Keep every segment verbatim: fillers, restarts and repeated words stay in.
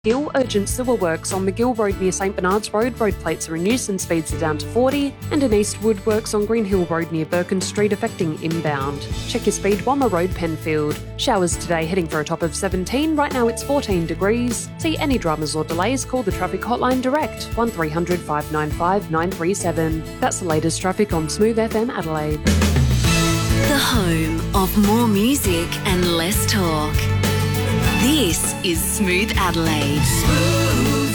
Hill, urgent sewer works on McGill Road near St Bernard's Road. Road plates are in use and speeds are down to forty. And in Eastwood, works on Green Hill Road near Birkin Street affecting inbound. Check your speed, Bomber Road, Penfield. Showers today heading for a top of seventeen. Right now it's fourteen degrees. See any dramas or delays, call the traffic hotline direct, one three hundred, five nine five, nine three seven. That's the latest traffic on Smooth F M Adelaide. The home of more music and less talk. This is Smooth Adelaide. Smooth.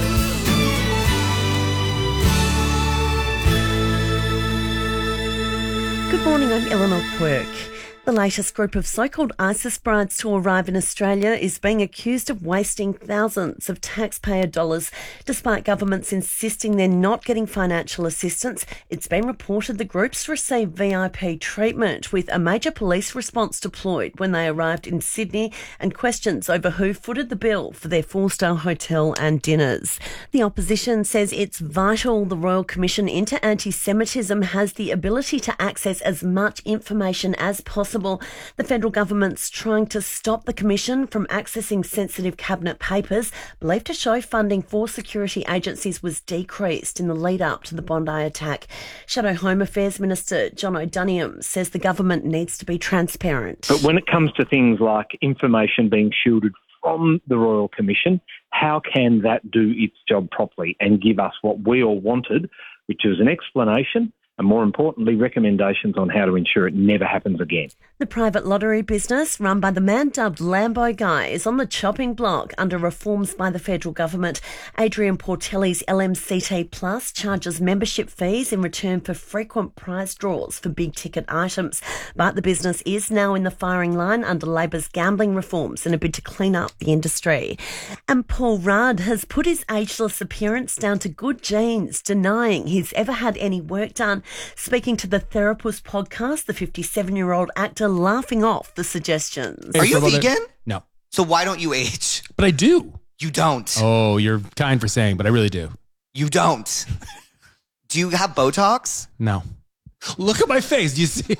Good morning, I'm Eleanor Quirk. The latest group of so-called ISIS brides to arrive in Australia is being accused of wasting thousands of taxpayer dollars. Despite governments insisting they're not getting financial assistance, it's been reported the groups received V I P treatment, with a major police response deployed when they arrived in Sydney and questions over who footed the bill for their four-star hotel and dinners. The opposition says it's vital the Royal Commission into Anti-Semitism has the ability to access as much information as possible. The federal government's trying to stop the Commission from accessing sensitive cabinet papers believed to show funding for security agencies was decreased in the lead-up to the Bondi attack. Shadow Home Affairs Minister John O'Doniam says the government needs to be transparent. But when it comes to things like information being shielded from the Royal Commission, how can that do its job properly and give us what we all wanted, which is an explanation and, more importantly, recommendations on how to ensure it never happens again? The private lottery business, run by the man dubbed Lambo Guy, is on the chopping block under reforms by the federal government. Adrian Portelli's L M C T Plus charges membership fees in return for frequent prize draws for big-ticket items. But the business is now in the firing line under Labor's gambling reforms in a bid to clean up the industry. And Paul Rudd has put his ageless appearance down to good genes, denying he's ever had any work done. Speaking to the Therapist podcast, the fifty-seven-year-old actor laughing off the suggestions. Are you vegan? No. So why don't you age? But I do. You don't. Oh, you're kind for saying, but I really do. You don't. Do you have Botox? No. Look at my face. Do you see?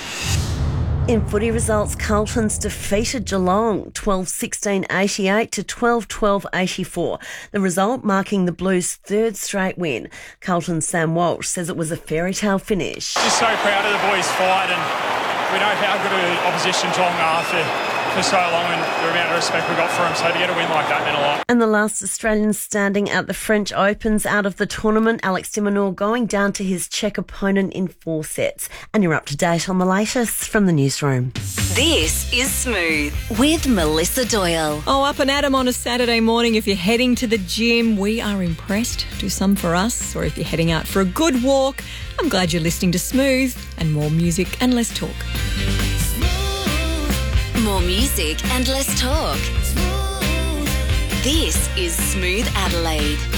In footy results, Carlton's defeated Geelong twelve sixteen eighty-eight to twelve twelve eighty-four. The result marking the Blues' third straight win. Carlton's Sam Walsh says it was a fairy tale finish. Just so proud of the boys' fight, and we know how good an opposition Geelong are for, for so long, and the amount of respect we got for them. So to get a win like that meant a lot. And the last Australian standing at the French Opens out of the tournament, Alex de Minaur, going down to his Czech opponent in four sets. And you're up to date on the latest from the newsroom. This is Smooth with Melissa Doyle. Oh, up and at 'em on a Saturday morning. If you're heading to the gym, we are impressed. Do some for us. Or if you're heading out for a good walk, I'm glad you're listening to Smooth, and more music and less talk. More music and less talk. This is Smooth Adelaide.